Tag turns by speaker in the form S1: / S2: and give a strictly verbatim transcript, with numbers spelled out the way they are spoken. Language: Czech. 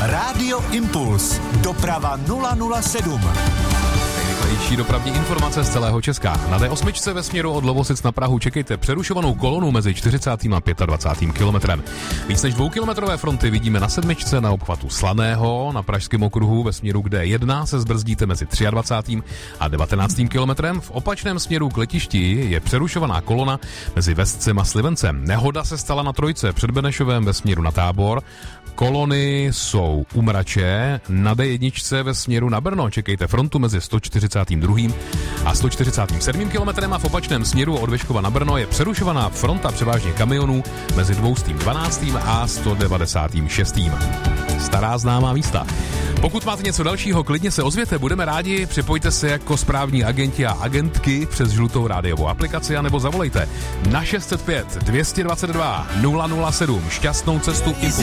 S1: Rádio Impuls. Doprava nula nula sedm.
S2: Nejrychlejší dopravní informace z celého Česka. Na D osm ve směru od Lovosic na Prahu čekejte přerušovanou kolonu mezi čtyřicátým a dvacátým pátým kilometrem. Víc než dvoukilometrové fronty vidíme na sedmičce na obchvatu Slaného, na Pražském okruhu ve směru k D jedna se zbrzdíte mezi dvacátým třetím a devatenáctým kilometrem. V opačném směru k letišti je přerušovaná kolona mezi Vestcem a Slivencem. Nehoda se stala na Trojce před Benešovem ve směru na Tábor. Kolony jsou u Mrače, na D jedna ve směru na Brno čekejte frontu mezi sto čtyřicátým druhým a sto čtyřicátým sedmým kilometrem a v opačném směru od Veškova na Brno je přerušovaná fronta převážně kamionů mezi dvěstě dvanáct a sto devadesát šest. Stará známá místa. Pokud máte něco dalšího, klidně se ozvěte, budeme rádi, připojte se jako správní agenti a agentky přes žlutou rádiovou aplikaci, anebo zavolejte na šest set pět, dvě stě dvacet dva, nula nula sedm. Šťastnou cestu Impuls.